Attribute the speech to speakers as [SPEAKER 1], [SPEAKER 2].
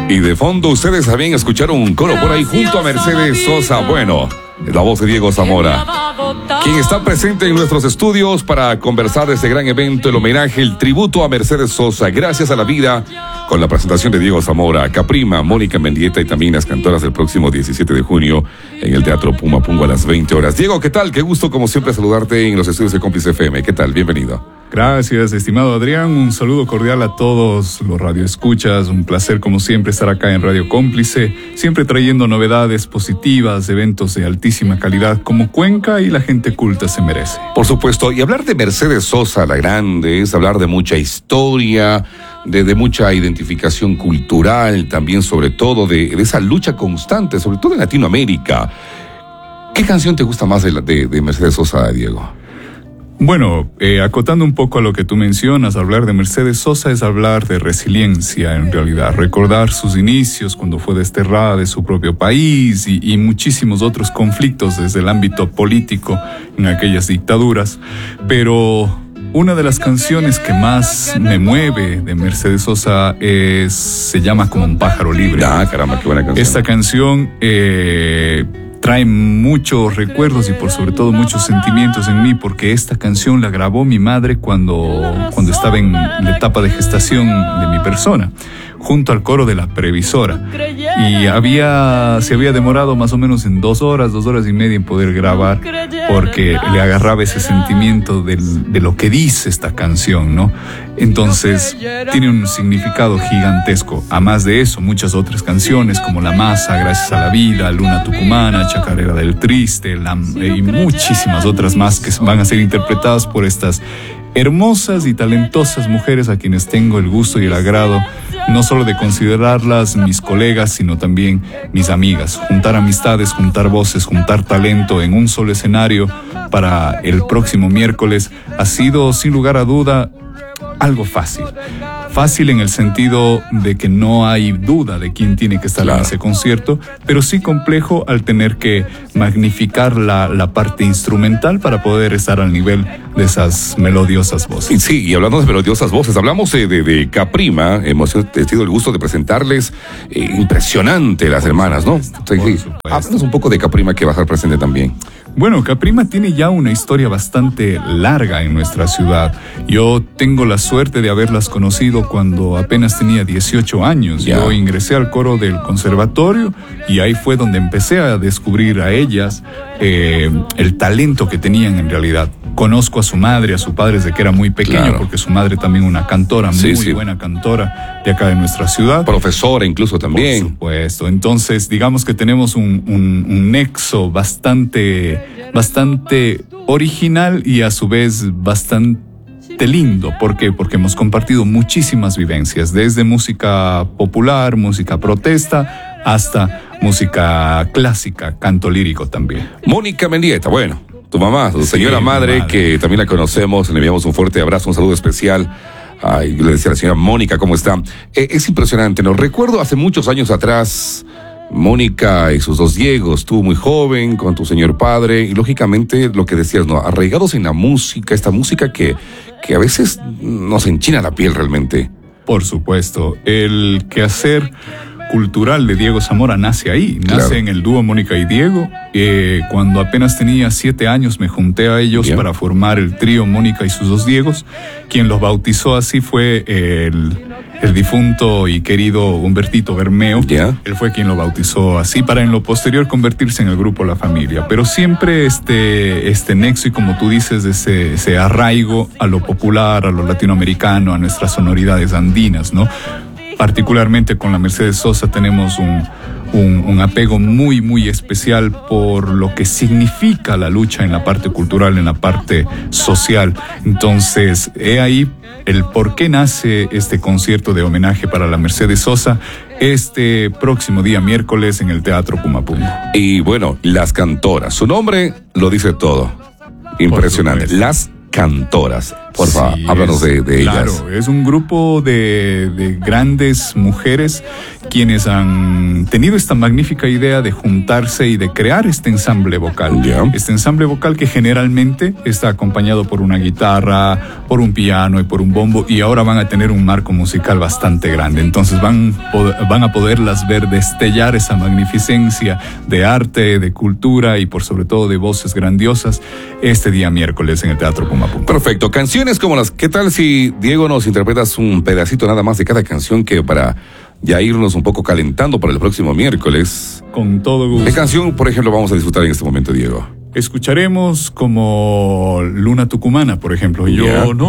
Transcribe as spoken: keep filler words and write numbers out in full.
[SPEAKER 1] Y de fondo ustedes también escucharon un coro por ahí junto a Mercedes Sosa. Bueno, la voz de Diego Zamora, quien está presente en nuestros estudios para conversar de este gran evento, el homenaje, el tributo a Mercedes Sosa, gracias a la vida, con la presentación de Diego Zamora, Caprima, Mónica Mendieta y también las cantoras del próximo diecisiete de junio en el Teatro Puma Pungo a las veinte horas. Diego, ¿qué tal? Qué gusto, como siempre, saludarte en los estudios de Cómplice F M. ¿Qué tal? Bienvenido.
[SPEAKER 2] Gracias, estimado Adrián. Un saludo cordial a todos los radioescuchas. Un placer, como siempre, estar acá en Radio Cómplice, siempre trayendo novedades positivas, eventos de altísima calidad como Cuenca y la gente culta se merece.
[SPEAKER 1] Por supuesto, y hablar de Mercedes Sosa, la grande, es hablar de mucha historia, de, de mucha identificación cultural, también sobre todo de, de esa lucha constante, sobre todo en Latinoamérica. ¿Qué canción te gusta más de, de, de Mercedes Sosa, Diego?
[SPEAKER 2] Bueno, eh, acotando un poco a lo que tú mencionas, hablar de Mercedes Sosa es hablar de resiliencia en realidad, recordar sus inicios cuando fue desterrada de su propio país y, y muchísimos otros conflictos desde el ámbito político en aquellas dictaduras, pero una de las canciones que más me mueve de Mercedes Sosa es, se llama Como un pájaro libre.
[SPEAKER 1] Ah, caramba, qué buena canción.
[SPEAKER 2] Esta canción eh, trae muchos recuerdos y por sobre todo muchos sentimientos en mí, porque esta canción la grabó mi madre cuando, cuando estaba en la etapa de gestación de mi persona, junto al coro de la previsora. Y había, se había demorado más o menos en dos horas, dos horas y media en poder grabar, porque le agarraba ese sentimiento del, de lo que dice esta canción, ¿no? Entonces, tiene un significado gigantesco. Además de eso, muchas otras canciones como La Masa, Gracias a la Vida, Luna Tucumana, Chacarera del Triste, la, y muchísimas otras más que van a ser interpretadas por estas hermosas y talentosas mujeres a quienes tengo el gusto y el agrado no solo de considerarlas mis colegas, sino también mis amigas. Juntar amistades, juntar voces, juntar talento en un solo escenario para el próximo miércoles ha sido, sin lugar a duda, algo fácil. Fácil en el sentido de que no hay duda de quién tiene que estar claro en ese concierto, pero sí complejo al tener que magnificar la, la parte instrumental para poder estar al nivel de esas melodiosas voces.
[SPEAKER 1] Sí, y hablando de melodiosas voces, hablamos de, de, de Caprima, hemos tenido el gusto de presentarles, eh, impresionante las hermanas, ¿no? Sí, sí. Háblanos un poco de Caprima, que va a estar presente también.
[SPEAKER 2] Bueno, Caprima tiene ya una historia bastante larga en nuestra ciudad. Yo tengo la suerte de haberlas conocido cuando apenas tenía dieciocho años. Ya. Yo ingresé al coro del conservatorio y ahí fue donde empecé a descubrir a ellas eh, el talento que tenían en realidad. Conozco a su madre, a su padre desde que era muy pequeño, claro, porque su madre también una cantora, sí, muy sí. buena cantora de acá de nuestra ciudad.
[SPEAKER 1] Profesora incluso también.
[SPEAKER 2] Por supuesto. Entonces, digamos que tenemos un, un, un nexo bastante, bastante original y a su vez bastante lindo. ¿Por qué? Porque hemos compartido muchísimas vivencias, desde música popular, música protesta, hasta música clásica, canto lírico también.
[SPEAKER 1] Mónica Mendieta, bueno, tu mamá, tu sí, señora madre, madre, que también la conocemos, le enviamos un fuerte abrazo, un saludo especial. Ay, le decía a la señora Mónica, ¿cómo está? Eh, es impresionante, ¿no? Recuerdo hace muchos años atrás, Mónica y sus dos Diegos, tú muy joven, con tu señor padre, y lógicamente lo que decías, ¿no? Arraigados en la música, esta música que, que a veces nos enchina la piel realmente.
[SPEAKER 2] Por supuesto, el quehacer cultural de Diego Zamora nace ahí, nace claro en el dúo Mónica y Diego. Eh, cuando apenas tenía siete años me junté a ellos Bien. para formar el trío Mónica y sus dos Diegos. Quien los bautizó así fue el, el difunto y querido Humbertito Bermeo.
[SPEAKER 1] Yeah.
[SPEAKER 2] Él fue quien lo bautizó así para en lo posterior convertirse en el grupo La Familia. Pero siempre este, este nexo y como tú dices, ese, ese arraigo a lo popular, a lo latinoamericano, a nuestras sonoridades andinas, ¿no? Particularmente con la Mercedes Sosa tenemos un, un, un apego muy, muy especial por lo que significa la lucha en la parte cultural, en la parte social. Entonces, he ahí el por qué nace este concierto de homenaje para la Mercedes Sosa este próximo día miércoles en el Teatro Puma Pungo.
[SPEAKER 1] Y bueno, las cantoras, su nombre lo dice todo. Impresionante. Las cantoras. Por favor, sí, háblanos de, de
[SPEAKER 2] claro,
[SPEAKER 1] ellas.
[SPEAKER 2] Claro, es un grupo de, de grandes mujeres quienes han tenido esta magnífica idea de juntarse y de crear este ensamble vocal.
[SPEAKER 1] Yeah.
[SPEAKER 2] Este ensamble vocal que generalmente está acompañado por una guitarra, por un piano y por un bombo, y ahora van a tener un marco musical bastante grande. Entonces van, van a poderlas ver destellar esa magnificencia de arte, de cultura y por sobre todo de voces grandiosas este día miércoles en el Teatro Puma Puma.
[SPEAKER 1] Perfecto. Canciones como las... ¿Qué tal si, Diego, nos interpretas un pedacito nada más de cada canción que para ya irnos un poco calentando para el próximo miércoles?
[SPEAKER 2] Con todo gusto.
[SPEAKER 1] ¿Qué canción, por ejemplo, vamos a disfrutar en este momento, Diego?
[SPEAKER 2] Escucharemos como Luna Tucumana, por ejemplo. Yo
[SPEAKER 1] Yeah.
[SPEAKER 2] no